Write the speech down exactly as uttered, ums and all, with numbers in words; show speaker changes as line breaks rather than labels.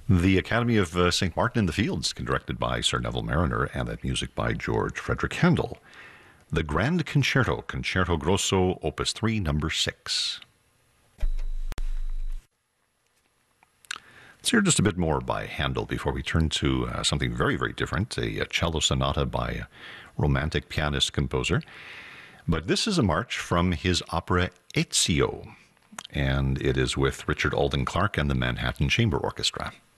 The Academy of uh, Saint Martin in the Fields, directed by Sir Neville Mariner, and that music by George Frederick Handel. The Grand Concerto, Concerto Grosso, Opus three, number six. Let's hear just a bit more by Handel before we turn to uh, something very, very different, a, a cello sonata by a romantic pianist-composer. But this is a march from his opera Ezio, and it is with Richard Alden Clark and the Manhattan Chamber Orchestra.